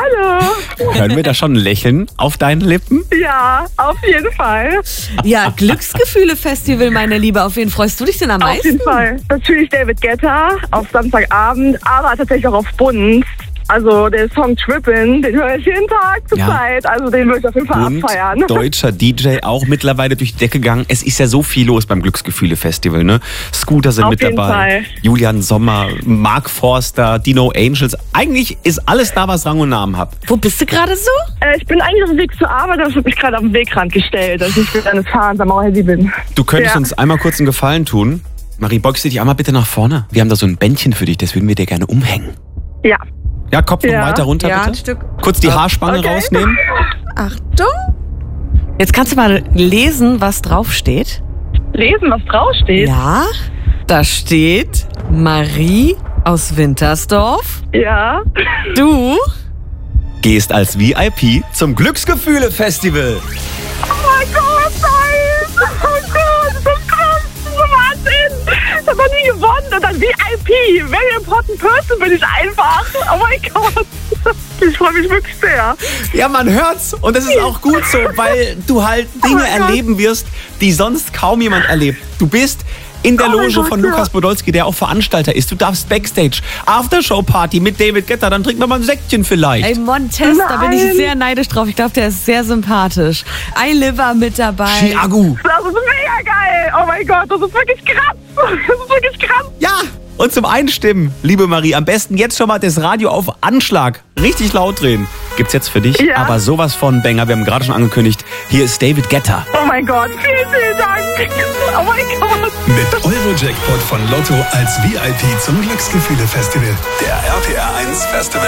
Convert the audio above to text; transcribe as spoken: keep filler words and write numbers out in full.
Hallo. Hören wir da schon ein Lächeln auf deinen Lippen? Ja, auf jeden Fall. Ja, Glücksgefühle-Festival, meine Liebe. Auf wen freust du dich denn am Auf meisten? jeden Fall. Natürlich David Guetta auf Samstagabend, aber tatsächlich auch auf Bunst. Also der Song Trippin', den höre ich jeden Tag zur Ja. Zeit. Also den würde ich auf jeden Fall Und abfeiern. deutscher D J auch mittlerweile durch die Decke gegangen. Es ist ja so viel los beim Glücksgefühle-Festival, ne? Scooter sind Auf mit jeden dabei, Fall. Julian Sommer, Mark Forster, Dino Angels. Eigentlich ist alles da, was Rang und Namen hat. Wo bist du gerade so? Äh, ich bin eigentlich auf dem Weg zur Arbeit, aber ich habe mich gerade auf den Wegrand gestellt, dass ich für eines Fahrens am Mauerhandy bin. Du könntest Ja. uns einmal kurz einen Gefallen tun. Marie, beugst du dich einmal bitte nach vorne? Wir haben da so ein Bändchen für dich, das würden wir dir gerne umhängen. Ja. Ja, Kopf noch Ja. weiter runter, Ja, ein bitte. Stück. Kurz die Haarspange Okay. rausnehmen. Achtung. Jetzt kannst du mal lesen, was draufsteht. Lesen, was draufsteht. Ja, da steht Marie aus Wintersdorf. Ja. Du Gehst als V I P zum Glücksgefühle-Festival. Oh mein Gott, nein! Oh Gott, das ist krass! Das ist Wahnsinn! Ich habe noch nie gewonnen und dann V I P! Very important person bin ich einfach! Oh mein Gott! Ich freue mich wirklich sehr. Ja, man hört's. Und das ist auch gut so, weil du halt Dinge mein Gott. erleben wirst, die sonst kaum jemand erlebt. Du bist in der Oh mein Loge Gott, von ja. Lukas Podolski, der auch Veranstalter ist. Du darfst Backstage, Aftershow-Party mit David Guetta, dann trinkt man mal ein Säckchen vielleicht. Ey, Montez, da bin ich Nein. sehr neidisch drauf. Ich glaube, der ist sehr sympathisch. iLiver mit dabei. Chiagu. Das ist mega geil! Oh mein Gott, das ist wirklich krass! Das ist wirklich krass! Ja, und zum Einstimmen, liebe Marie, am besten jetzt schon mal das Radio auf Anschlag richtig laut drehen. Gibt's jetzt für dich, Ja. aber sowas von Banger. Wir haben gerade schon angekündigt, hier ist David Guetta. Oh mein Gott, vielen, vielen Dank! Oh mein Gott! Mit Eurojackpot von Lotto als V I P zum Glücksgefühle-Festival. Der R P R eins Festival.